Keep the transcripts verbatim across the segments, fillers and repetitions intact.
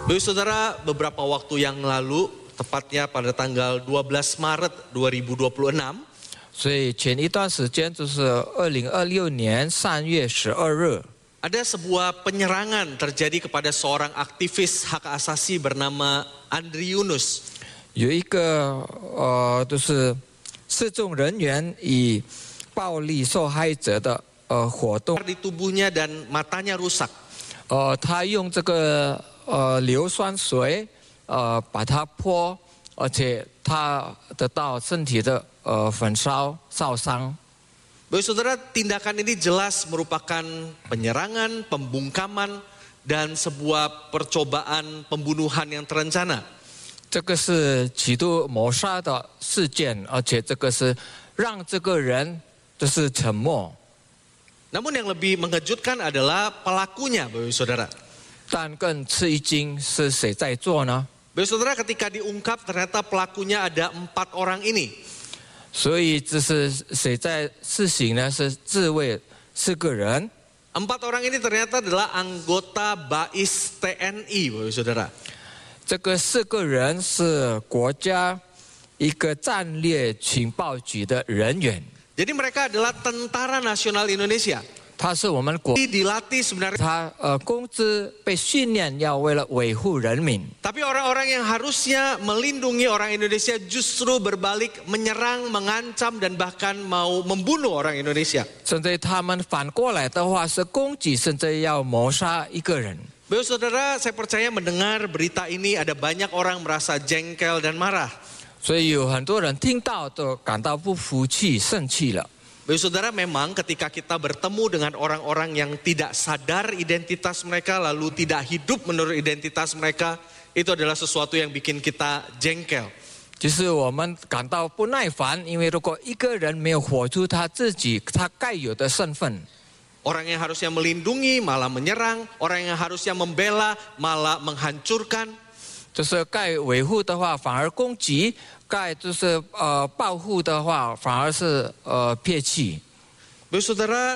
Bapak Saudara, beberapa waktu yang lalu, tepatnya pada tanggal dua belas Maret dua ribu dua puluh enam, 所以前一段时间就是二零二六年三月十二日， ada sebuah penyerangan terjadi kepada seorang aktivis hak asasi bernama Andri Yunus. 有一个呃，就是示众人员以暴力受害者的呃活动， Di tubuhnya dan matanya rusak. 呃，他用这个呃硫酸水呃把它泼，而且他得到身体的呃焚烧烧伤。 Bapak Saudara, tindakan ini jelas merupakan penyerangan, pembungkaman, dan sebuah percobaan pembunuhan yang terencana. 这个是企图谋杀的事件，而且这个是让这个人就是沉默。 Namun yang lebih mengejutkan adalah pelakunya, Bapak Saudara. 但更吃一惊是谁在做呢？ Bapak Saudara, ketika diungkap ternyata pelakunya ada empat orang ini. 所以这是谁在施行呢？是自卫四个人。 Empat orang ini ternyata adalah anggota Bais T N I, Bapak Saudara. 这个四个人是国家一个战略情报局的人员， Jadi mereka adalah Tentara Nasional Indonesia. 他是我们国， Dilatih sebenarnya, 他呃工资被训练要为了维护人民。 tapi orang-orang yang harusnya melindungi orang Indonesia justru berbalik menyerang, mengancam, dan bahkan mau membunuh orang Indonesia. 甚至他们反过来的话是攻击，甚至要谋杀一个人。 Bapak Saudara, saya percaya mendengar berita ini ada banyak orang merasa jengkel dan marah. 所以有很多人听到都感到不服气、生气了。 Bapak Saudara, memang ketika kita bertemu dengan orang-orang yang tidak sadar identitas mereka, lalu tidak hidup menurut identitas mereka, itu adalah sesuatu yang bikin kita jengkel. 就是我们感到不耐烦，因为如果一个人没有活出他自己他该有的身份， Orang yang harusnya melindungi malah menyerang, orang yang harusnya membela malah menghancurkan. 就是该维护的话反而攻击，该就是呃保护的话反而是呃撇弃。 Bapak Saudara,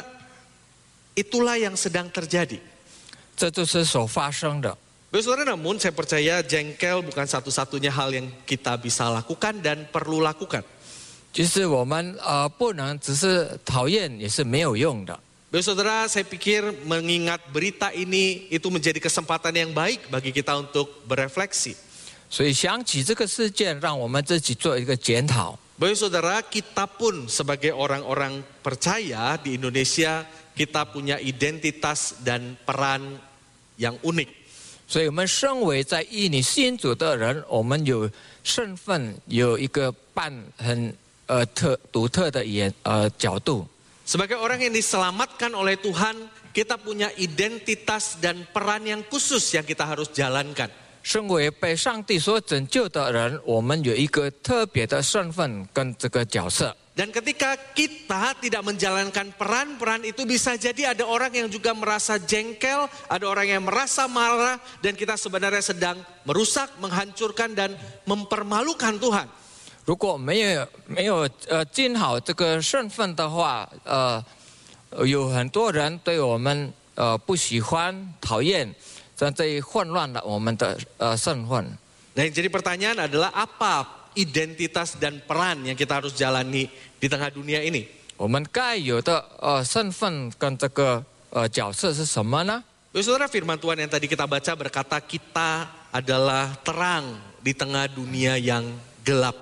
itulah yang sedang terjadi. 这就是所发生的。 Bapak Saudara, namun saya percaya jengkel bukan satu-satunya hal yang kita bisa lakukan dan perlu lakukan. 就是我们呃不能只是讨厌也是没有用的。 Bapak Saudara, saya pikir mengingat berita ini itu menjadi kesempatan yang baik bagi kita untuk berefleksi. 所以想起这个事件，让我们自己做一个检讨。 Bapak Saudara, kita pun sebagai orang-orang percaya di Indonesia, kita punya identitas dan peran yang unik. 所以我们身为在印尼信主的人，我们有身份，有一个扮很呃特独特的眼呃角度。 Sebagai orang yang diselamatkan oleh Tuhan, kita punya identitas dan peran yang khusus yang kita harus jalankan. 身为被上帝所拯救的人，我们有一个特别的身份跟这个角色。 Dan ketika kita tidak menjalankan peran-peran itu, bisa jadi ada orang yang juga merasa jengkel, ada orang yang merasa marah, dan kita sebenarnya sedang merusak, menghancurkan, dan mempermalukan Tuhan. 如果没有没有呃尽好这个身份的话，呃，有很多人对我们呃不喜欢、讨厌，甚至混乱了我们的呃身份。 Nah, yang jadi pertanyaan adalah apa identitas dan peran yang kita harus jalani di tengah dunia ini? 我们该有的呃身份跟这个呃角色是什么呢？ Bapak Saudara, firman Tuhan yang tadi kita baca berkata kita adalah terang di tengah dunia yang gelap.